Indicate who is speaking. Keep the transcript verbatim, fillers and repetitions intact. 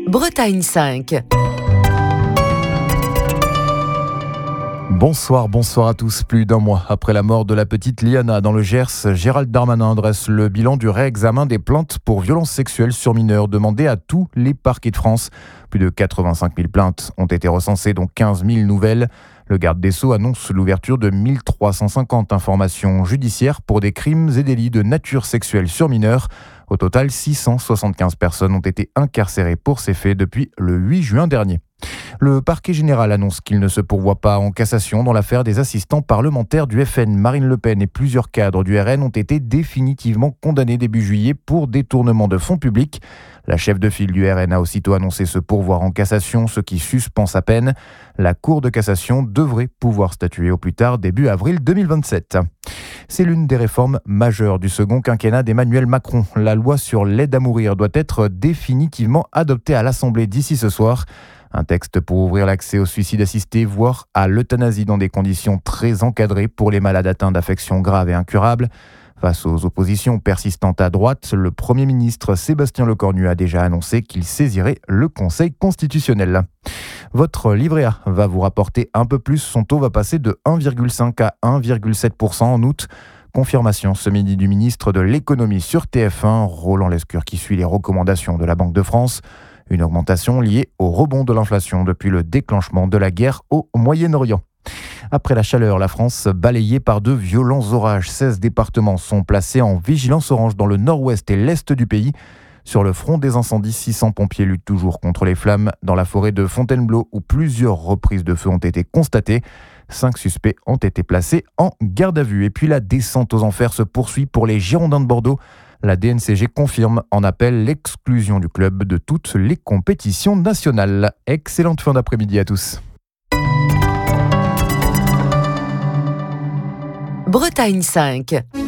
Speaker 1: Bretagne cinq.
Speaker 2: Bonsoir, bonsoir à tous. Plus d'un mois après la mort de la petite Liana dans le Gers, Gérald Darmanin dresse le bilan du réexamen des plaintes pour violences sexuelles sur mineurs demandées à tous les parquets de France. Plus de quatre-vingt-cinq mille plaintes ont été recensées, dont quinze mille nouvelles. Le garde des Sceaux annonce l'ouverture de mille trois cent cinquante informations judiciaires pour des crimes et délits de nature sexuelle sur mineurs. Au total, six cent soixante-quinze personnes ont été incarcérées pour ces faits depuis le huit juin dernier. Le parquet général annonce qu'il ne se pourvoit pas en cassation dans l'affaire des assistants parlementaires du F N. Marine Le Pen et plusieurs cadres du R N ont été définitivement condamnés début juillet pour détournement de fonds publics. La chef de file du R N a aussitôt annoncé se pourvoir en cassation, ce qui suspend sa peine. La Cour de cassation devrait pouvoir statuer au plus tard début avril deux mille vingt-sept. C'est l'une des réformes majeures du second quinquennat d'Emmanuel Macron. La loi sur l'aide à mourir doit être définitivement adoptée à l'Assemblée d'ici ce soir. Un texte pour ouvrir l'accès au suicide assisté, voire à l'euthanasie dans des conditions très encadrées pour les malades atteints d'affections graves et incurables. Face aux oppositions persistantes à droite, le Premier ministre Sébastien Lecornu a déjà annoncé qu'il saisirait le Conseil constitutionnel. Votre livret A va vous rapporter un peu plus. Son taux va passer de un virgule cinq à un virgule sept pour cent en août. Confirmation ce midi du ministre de l'économie sur T F un, Roland Lescure, qui suit les recommandations de la Banque de France. Une augmentation liée au rebond de l'inflation depuis le déclenchement de la guerre au Moyen-Orient. Après la chaleur, la France balayée par de violents orages. seize départements sont placés en vigilance orange dans le nord-ouest et l'est du pays. Sur le front des incendies, six cents pompiers luttent toujours contre les flammes dans la forêt de Fontainebleau où plusieurs reprises de feu ont été constatées. Cinq suspects ont été placés en garde à vue. Et puis la descente aux enfers se poursuit pour les Girondins de Bordeaux. La D N C G confirme en appel l'exclusion du club de toutes les compétitions nationales. Excellente fin d'après-midi à tous.
Speaker 1: Bretagne cinq.